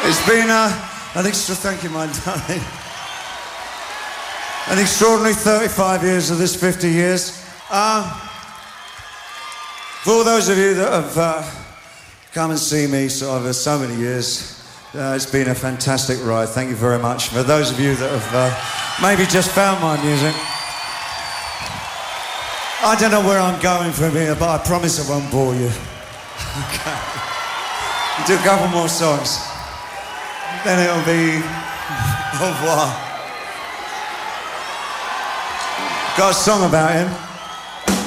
It's been thank you, my darling. An extraordinary 35 years of this 50 years. For all those of you that have come and see me sort of so many years, it's been a fantastic ride. Thank you very much. For those of you that have maybe just found my music, I don't know where I'm going from here, but I promise I won't bore you. Okay. We'll do a couple more songs. Then it'll be au revoir. Got a song about him.